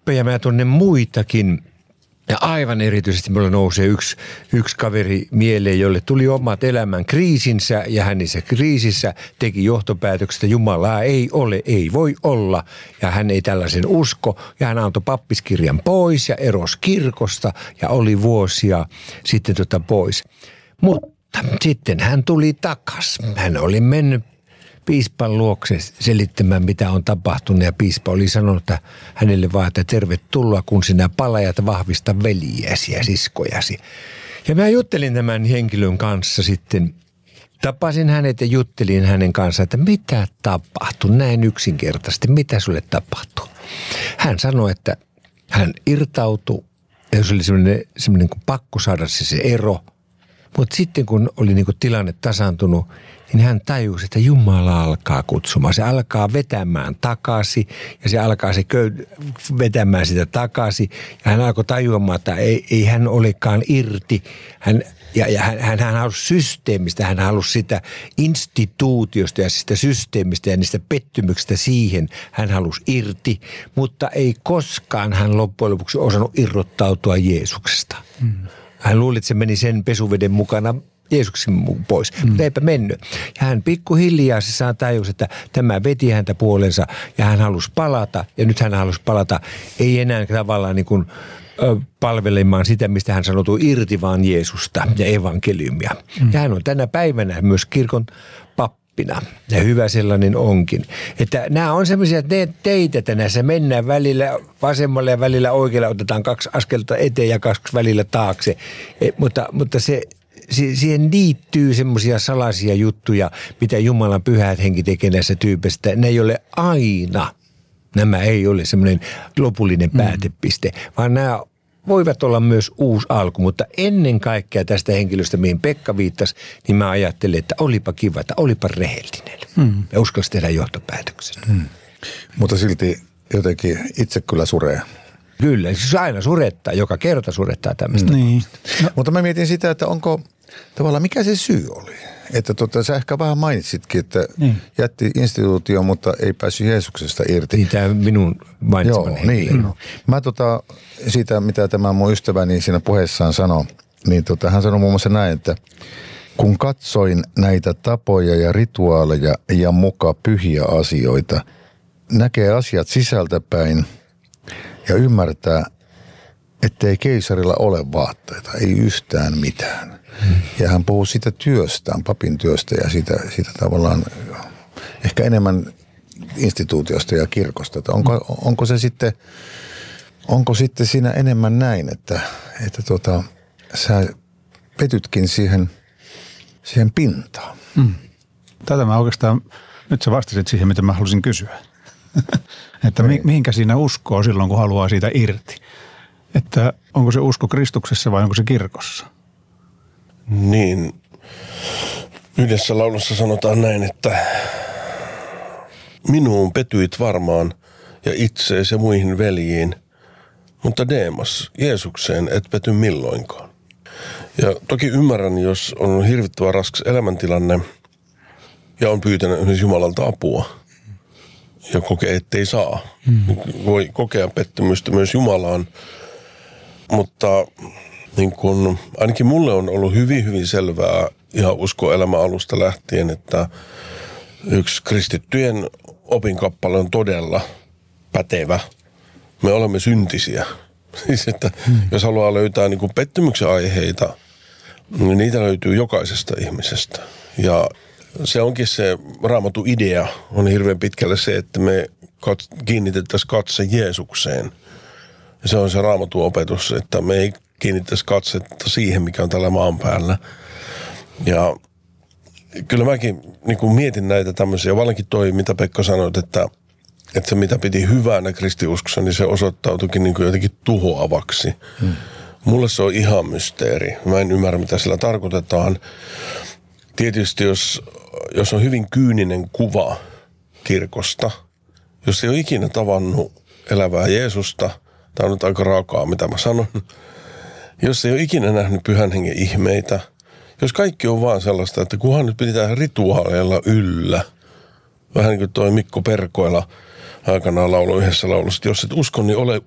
oppeja, mä tunnen muitakin. Ja aivan erityisesti minulla nousee yksi kaveri mieleen, jolle tuli omat elämän kriisinsä ja hän niissä kriisissä teki johtopäätöksestä, että Jumalaa ei ole, ei voi olla ja hän ei tällaisen usko ja hän antoi pappiskirjan pois ja erosi kirkosta ja oli vuosia sitten pois. Mutta sitten hän tuli takas. Hän oli mennyt piispan luokse selittämään, mitä on tapahtunut ja piispa oli sanonut että hänelle vaan, että tervetuloa, kun sinä palajat vahvista veljiäsi ja siskojasi. Ja mä juttelin tämän henkilön kanssa sitten, tapasin hänet ja juttelin hänen kanssaan, että mitä tapahtui näin yksinkertaisesti, mitä sulle tapahtui. Hän sanoi, että hän irtautui ja se oli semmoinen kuin pakko saada se ero, mutta sitten kun oli niin kuin tilanne tasaantunut, niin hän tajusi, että Jumala alkaa kutsumaan. Se alkaa vetämään takaisin ja se alkaa vetämään sitä takaisin. Ja hän alkoi tajuamaan, että ei hän olekaan irti. Hän halusi systeemistä, hän halusi sitä instituutiosta ja sitä systeemistä ja niistä pettymyksistä siihen. Hän halusi irti, mutta ei koskaan hän loppujen lopuksi osannut irrottautua Jeesuksesta. Hän luuli, että se meni sen pesuveden mukana Jeesuksen pois, mutta eipä mennyt. Ja hän pikkuhiljaa se saa tajus, että tämä veti häntä puolensa ja hän halusi palata. Ja nyt hän halusi palata ei enää tavallaan niin kuin palvelemaan sitä, mistä hän sanoutui irti, vaan Jeesusta ja evankeliumia. Ja hän on tänä päivänä myös kirkon pappina. Ja hyvä sellainen onkin. Että nämä on semmoisia teitä, että näissä mennään välillä vasemmalle ja välillä oikealle. Otetaan 2 askelta eteen ja 2 välillä taakse. Mutta siihen liittyy semmoisia salaisia juttuja, mitä Jumalan pyhät henki tekee näissä tyypeistä. Ne ei ole aina, nämä ei ole semmoinen lopullinen päätepiste, vaan nämä voivat olla myös uusi alku. Mutta ennen kaikkea tästä henkilöstä, mihin Pekka viittasi, niin mä ajattelin, että olipa kiva, että olipa rehellinen. Ja uskalsi tehdä johtopäätöksen. Mutta silti jotenkin itse kyllä suree. Kyllä, se aina surettaa, joka kerta surettaa tämmöistä. Niin. No. Mutta mä mietin sitä, että onko tavallaan, mikä se syy oli? Että sä ehkä vähän mainitsitkin, että jätti instituutio, mutta ei päässyt Jeesuksesta irti. Niin tämä minun mainitseman henkilö. Niin. Mä siitä, mitä tämä mun ystäväni siinä puheessaan sanoi, niin hän sanoi muun muassa näin, että kun katsoin näitä tapoja ja rituaaleja ja muka pyhiä asioita, näkee asiat sisältäpäin ja ymmärtää, ettei keisarilla ole vaatteita, ei yhtään mitään. Ja hän puhuu siitä työstään, papin työstä ja siitä tavallaan ehkä enemmän instituutiosta ja kirkosta. Että onko sitten siinä enemmän näin, että sä petytkin siihen pintaan? Tätä mä oikeastaan, nyt sä vastasit siihen, mitä mä halusin kysyä. Että mihinkä siinä uskoo silloin, kun haluaa siitä irti? Että onko se usko Kristuksessa vai onko se kirkossa? Niin, yhdessä laulussa sanotaan näin, että minuun petyit varmaan ja itseesi ja muihin veljiin, mutta Deemas, Jeesukseen et pety milloinkaan. Ja toki ymmärrän, jos on hirvittävän raskas elämäntilanne ja on pyytänyt esimerkiksi Jumalalta apua ja kokee, ettei saa. Voi kokea pettymystä myös Jumalaan, mutta niin kun, ainakin mulle on ollut hyvin, hyvin selvää ihan uskoelämän alusta lähtien, että yksi kristittyjen opinkappale on todella pätevä. Me olemme syntisiä. Siis, että jos haluaa löytää niin kuin pettymyksen aiheita, niin niitä löytyy jokaisesta ihmisestä. Ja se onkin se Raamatun idea, on hirveän pitkälle se, että me kiinnitettäisiin katse Jeesukseen. Ja se on se Raamatun opetus, että me ei kiinnittäisi katsetta siihen, mikä on tällä maan päällä. Ja kyllä mäkin niin kuin mietin näitä tämmöisiä, vallankin toi, mitä Pekka sanoit, että se mitä piti hyvänä kristiuskossa, niin se osoittautuikin niin kuin jotenkin tuhoavaksi. Mulle se on ihan mysteeri. Mä en ymmärrä, mitä sillä tarkoitetaan. Tietysti jos on hyvin kyyninen kuva kirkosta, jos ei ole ikinä tavannut elävää Jeesusta, tämä on nyt aika raakaa, mitä mä sanon, jos ei ole ikinä nähnyt pyhän hengen ihmeitä, jos kaikki on vaan sellaista, että kunhan nyt pidetään rituaaleilla yllä, vähän niin kuin toi Mikko Perkoila aikanaan lauloi yhdessä laulussa, että jos et usko, niin ole